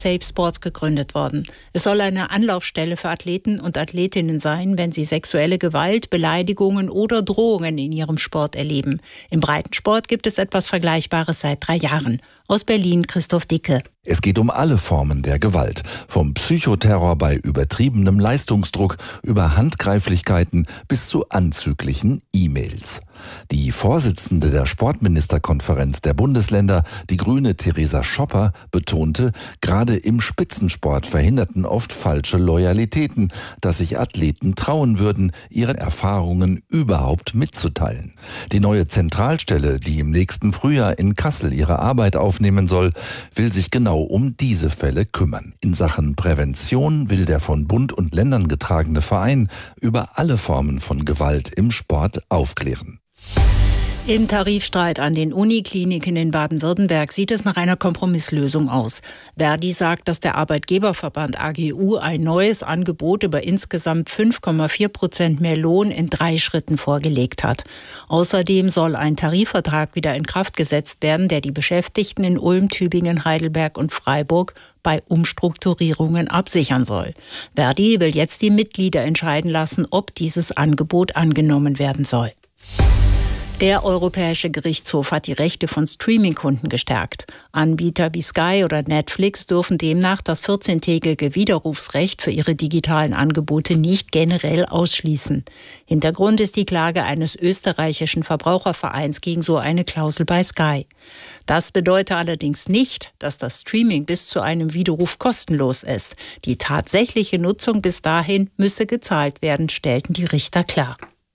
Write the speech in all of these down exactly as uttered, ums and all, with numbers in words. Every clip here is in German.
Safe Sports gegründet worden. Es soll eine Anlaufstelle für Athleten und Athletinnen sein, wenn sie sexuelle Gewalt, Beleidigungen oder Drohungen in ihrem Sport erleben. Im Breitensport gibt es etwas Vergleichbares seit drei Jahren. Aus Berlin Christoph Dicke. Es geht um alle Formen der Gewalt. Vom Psychoterror bei übertriebenem Leistungsdruck über Handgreiflichkeiten bis zu anzüglichen E-Mails. Die Vorsitzende der Sportministerkonferenz der Bundesländer, die Grüne Theresa Schopper, betonte, gerade im Spitzensport verhinderten oft falsche Loyalitäten, dass sich Athleten trauen würden, ihre Erfahrungen überhaupt mitzuteilen. Die neue Zentralstelle, die im nächsten Frühjahr in Kassel ihre Arbeit aufnehmen soll, will sich genau um diese Fälle kümmern. In Sachen Prävention will der von Bund und Ländern getragene Verein über alle Formen von Gewalt im Sport aufklären. Im Tarifstreit an den Unikliniken in Baden-Württemberg sieht es nach einer Kompromisslösung aus. Verdi sagt, dass der Arbeitgeberverband A G U ein neues Angebot über insgesamt fünf Komma vier Prozent mehr Lohn in drei Schritten vorgelegt hat. Außerdem soll ein Tarifvertrag wieder in Kraft gesetzt werden, der die Beschäftigten in Ulm, Tübingen, Heidelberg und Freiburg bei Umstrukturierungen absichern soll. Verdi will jetzt die Mitglieder entscheiden lassen, ob dieses Angebot angenommen werden soll. Der Europäische Gerichtshof hat die Rechte von Streaming-Kunden gestärkt. Anbieter wie Sky oder Netflix dürfen demnach das vierzehntägige Widerrufsrecht für ihre digitalen Angebote nicht generell ausschließen. Hintergrund ist die Klage eines österreichischen Verbrauchervereins gegen so eine Klausel bei Sky. Das bedeutet allerdings nicht, dass das Streaming bis zu einem Widerruf kostenlos ist. Die tatsächliche Nutzung bis dahin müsse gezahlt werden, stellten die Richter klar.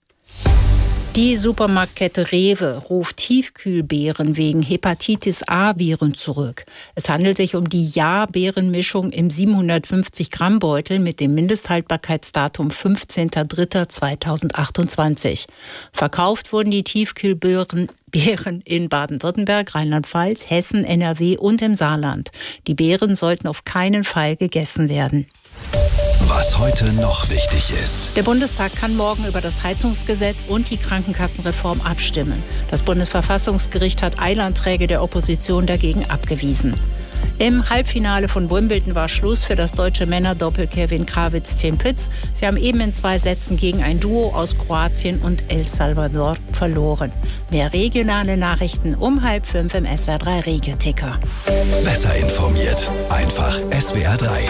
Die Supermarktkette Rewe ruft Tiefkühlbeeren wegen Hepatitis-A-Viren zurück. Es handelt sich um die Ja-Beerenmischung im siebenhundertfünfzig Gramm Beutel mit dem Mindesthaltbarkeitsdatum fünfzehnter dritter zweitausendachtundzwanzig. Verkauft wurden die Tiefkühlbeeren Beeren in Baden-Württemberg, Rheinland-Pfalz, Hessen, N R W und im Saarland. Die Beeren sollten auf keinen Fall gegessen werden. Was heute noch wichtig ist. Der Bundestag kann morgen über das Heizungsgesetz und die Krankenkassenreform abstimmen. Das Bundesverfassungsgericht hat Eilanträge der Opposition dagegen abgewiesen. Im Halbfinale von Wimbledon war Schluss für das deutsche Männerdoppel Kevin Krawitz-Tim Pütz. Sie haben eben in zwei Sätzen gegen ein Duo aus Kroatien und El Salvador verloren. Mehr regionale Nachrichten um halb fünf im S W R drei Regio-Ticker. Besser informiert, einfach S W R drei.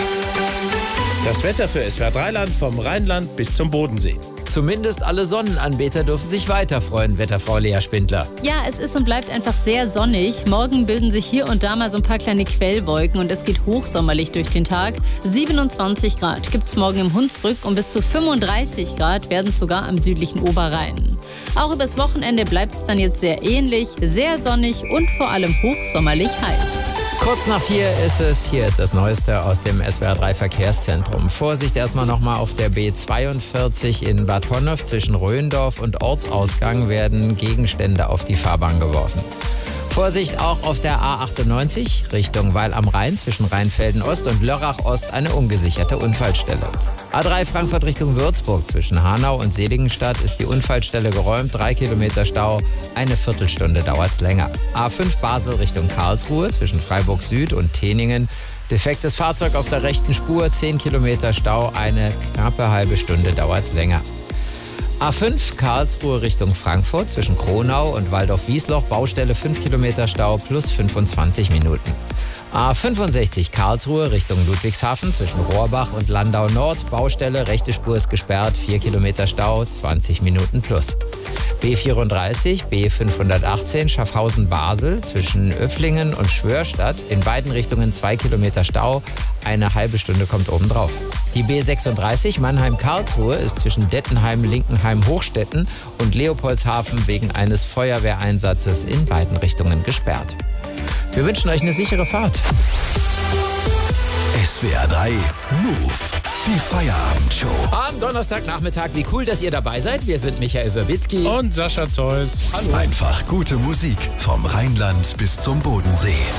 Das Wetter für S W R drei Land vom Rheinland bis zum Bodensee. Zumindest alle Sonnenanbeter dürfen sich weiter freuen, Wetterfrau Lea Spindler. Ja, es ist und bleibt einfach sehr sonnig. Morgen bilden sich hier und da mal so ein paar kleine Quellwolken und es geht hochsommerlich durch den Tag. siebenundzwanzig Grad gibt es morgen im Hunsrück und bis zu fünfunddreißig Grad werden es sogar am südlichen Oberrhein. Auch übers Wochenende bleibt es dann jetzt sehr ähnlich, sehr sonnig und vor allem hochsommerlich heiß. Kurz nach vier ist es. Hier ist das Neueste aus dem S W R drei Verkehrszentrum. Vorsicht erstmal nochmal auf der B zweiundvierzig in Bad Honnef. Zwischen Röndorf und Ortsausgang werden Gegenstände auf die Fahrbahn geworfen. Vorsicht auch auf der A achtundneunzig Richtung Weil am Rhein zwischen Rheinfelden-Ost und Lörrach-Ost eine ungesicherte Unfallstelle. A drei Frankfurt Richtung Würzburg zwischen Hanau und Seligenstadt ist die Unfallstelle geräumt. Drei Kilometer Stau, eine Viertelstunde dauert's länger. A fünf Basel Richtung Karlsruhe zwischen Freiburg Süd und Teningen. Defektes Fahrzeug auf der rechten Spur, zehn Kilometer Stau, eine knappe halbe Stunde dauert's länger. A fünf Karlsruhe Richtung Frankfurt zwischen Kronau und Waldorf-Wiesloch, Baustelle fünf Kilometer Stau plus fünfundzwanzig Minuten. A fünfundsechzig Karlsruhe Richtung Ludwigshafen zwischen Rohrbach und Landau Nord, Baustelle, rechte Spur ist gesperrt, vier Kilometer Stau, zwanzig Minuten plus. B vierunddreißig, B fünfhundertachtzehn Schaffhausen-Basel zwischen Öfflingen und Schwörstadt, in beiden Richtungen zwei Kilometer Stau, eine halbe Stunde kommt obendrauf. Die B sechsunddreißig Mannheim-Karlsruhe ist zwischen Dettenheim, Linkenheim, Hochstetten und Leopoldshafen wegen eines Feuerwehreinsatzes in beiden Richtungen gesperrt. Wir wünschen euch eine sichere Fahrt. S W R drei Move. Die Feierabendshow. Am Donnerstagnachmittag, wie cool, dass ihr dabei seid. Wir sind Michael Werbitzky und Sascha Zeus. Hallo. Einfach gute Musik vom Rheinland bis zum Bodensee.